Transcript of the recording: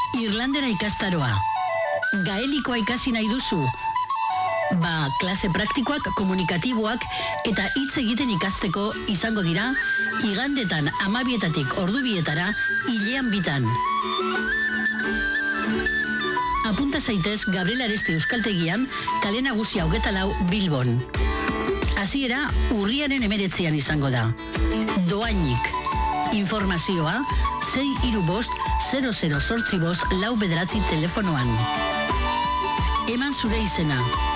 Irlandera ikastaroa. Gaelikoa ikasi nahi duzu? Klase praktikoak, komunikatiboak eta hitz egiten ikasteko izango dira igandetan 12:00 ordubietara hilean bitan. Apunta zaitez Gabriel Aresti Euskaltegian, kale nagusia 24 Bilbon. Hasiera urriaren 19 izango da. Doainik. Informazioa 635 0085 4 telefonoan. Eman zure izena.